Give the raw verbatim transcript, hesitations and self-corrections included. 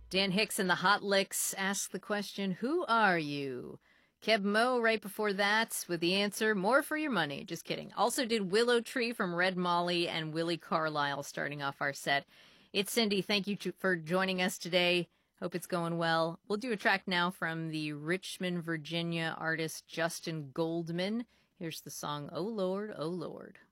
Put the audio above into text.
Dan Hicks and the Hot Licks ask the question, who are you? Keb Mo right before that with the answer, more for your money. Just kidding. Also did Willow Tree from Red Molly and Willie Carlisle starting off our set. It's Cindy. Thank you to, for joining us today. Hope it's going well. We'll do a track now from the Richmond, Virginia artist Justin Goldman. Here's the song, Oh Lord, Oh Lord.